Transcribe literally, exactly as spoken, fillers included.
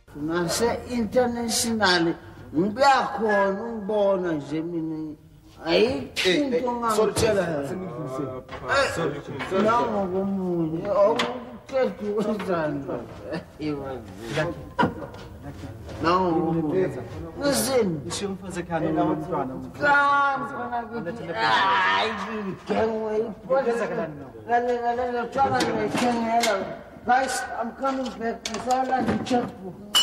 Nase-international ngiyakhona ungibona nje mina ayikho ngangitshela nangokomunye awuqedi wenzani nangokomunye ngizini Ishiyomfazi ekhaya nomntwana hayi ngigengwe iphola guys, I'm coming back. I saw like a checkbook.